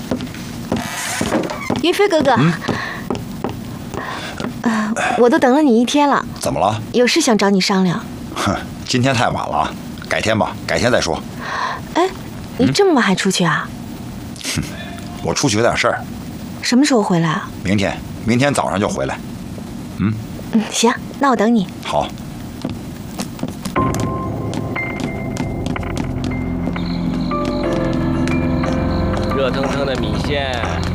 云飞哥哥，我都等了你一天了。 怎么了？ 有事想找你商量。 哼，今天太晚了，改天吧，改天再说。 哎，你这么晚还出去啊？ 我出去有点事儿。 什么时候回来啊？ 明天早上就回来。 行，那我等你。 好。 热腾腾的米线，